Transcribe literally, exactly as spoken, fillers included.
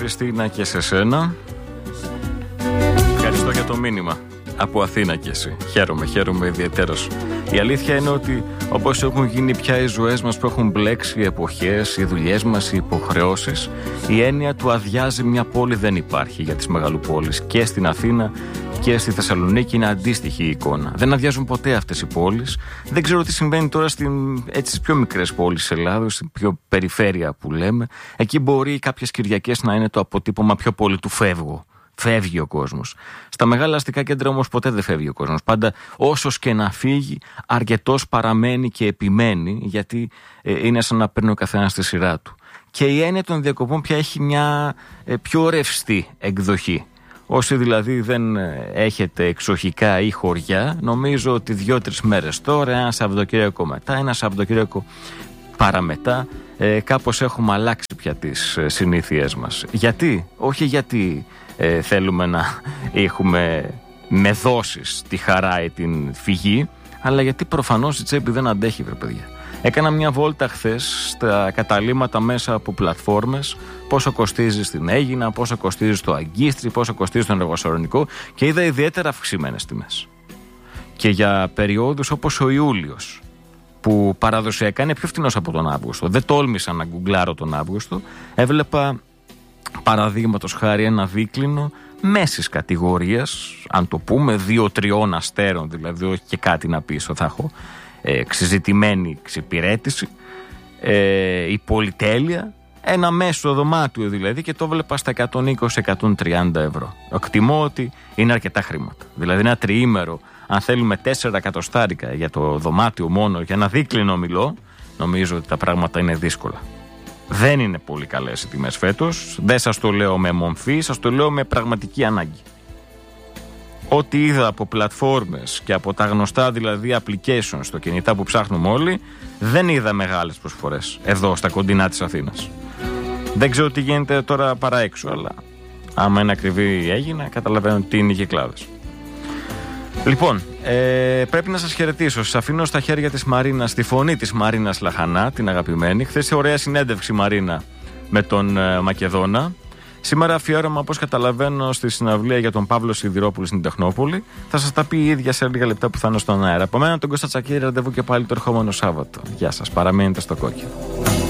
Χριστίνα, και σε σένα. Ευχαριστώ για το μήνυμα. Από Αθήνα και εσύ. Χαίρομαι, χαίρομαι ιδιαιτέρως. Η αλήθεια είναι ότι όπως έχουν γίνει πια οι ζωές μας, που έχουν μπλέξει οι εποχές, οι δουλειές μας, οι υποχρεώσεις, η έννοια του αδειάζει μια πόλη δεν υπάρχει για τις μεγαλοπόλεις. Και στην Αθήνα και στη Θεσσαλονίκη είναι αντίστοιχη η εικόνα. Δεν αδειάζουν ποτέ αυτές οι πόλεις. Δεν ξέρω τι συμβαίνει τώρα στην, έτσι, στις πιο μικρές πόλεις της Ελλάδος, στην πιο περιφέρεια που λέμε. Εκεί μπορεί κάποιες Κυριακές να είναι το αποτύπωμα πιο πολύ του φεύγω. Φεύγει ο κόσμος. Στα μεγάλα αστικά κέντρα όμως ποτέ δεν φεύγει ο κόσμος. Πάντα όσος και να φύγει, αρκετός παραμένει και επιμένει, γιατί ε, είναι σαν να παίρνει ο καθένας στη σειρά του. Και η έννοια των διακοπών πια έχει μια ε, πιο ρευστή εκδοχή. Όσοι δηλαδή δεν έχετε εξοχικά ή χωριά, νομίζω ότι δύο-τρεις μέρες τώρα, ένα Σαββατοκύριακο μετά, ένα Σαββατοκύριακο παραμετά, ε, κάπως έχουμε αλλάξει πια τις ε, συνήθειές μας. Γιατί? Όχι γιατί ε, θέλουμε να έχουμε με δόσεις τη χαρά ή την φυγή, αλλά γιατί προφανώς η τσέπη δεν αντέχει, βρε παιδιά. Έκανα μια βόλτα χθες στα καταλύματα μέσα από πλατφόρμες, πόσο κοστίζει στην Αίγινα, πόσο κοστίζει στο Αγκίστρι, πόσο κοστίζει στον Εργοσαρονικό, και είδα ιδιαίτερα αυξημένες τιμές. Και για περιόδους όπως ο Ιούλιος, που παραδοσιακά είναι πιο φθηνός από τον Αύγουστο, δεν τόλμησα να γκουγκλάρω τον Αύγουστο, έβλεπα παραδείγματος χάρη ένα δίκλινο μέσης κατηγορίας, αν το πούμε, δύο-τριών αστέρων, δηλαδή όχι και κάτι να πίσω θα έχω, εξειζητημένη εξυπηρέτηση, ε, η πολυτέλεια, ένα μέσο δωμάτιο δηλαδή, και το βλέπα στα εκατόν είκοσι με εκατόν τριάντα ευρώ. Εκτιμώ ότι είναι αρκετά χρήματα. Δηλαδή ένα τριήμερο, αν θέλουμε τέσσερα εκατοστάρικα για το δωμάτιο μόνο, για ένα δίκλινο μιλώ, νομίζω ότι τα πράγματα είναι δύσκολα. Δεν είναι πολύ καλές οι τιμές φέτος. Δεν σας το λέω με μομφή, σας το λέω με πραγματική ανάγκη. Ό,τι είδα από πλατφόρμες και από τα γνωστά δηλαδή applications στο κινητά που ψάχνουμε όλοι, δεν είδα μεγάλες προσφορές εδώ στα κοντινά της Αθήνας. Δεν ξέρω τι γίνεται τώρα παρά έξω, αλλά άμα είναι ακριβή Αίγινα, καταλαβαίνω τι είναι οι κυκλάδες. Λοιπόν, ε, πρέπει να σας χαιρετήσω. Σας αφήνω στα χέρια της Μαρίνας, τη φωνή της Μαρίνας Λαχανά, την αγαπημένη. Χθες ωραία συνέντευξη, Μαρίνα, με τον ε, Μακεδόνα. Σήμερα αφιέρωμα, όπως καταλαβαίνω, στη συναυλία για τον Παύλο Σιδηρόπουλο στην Τεχνόπολη. Θα σας τα πει η ίδια σε λίγα λεπτά που θα είναι στον αέρα. Από μένα τον Κώστα Τσακίρη, ραντεβού και πάλι το ερχόμενο Σάββατο. Γεια σας, παραμένετε στο κόκκινο.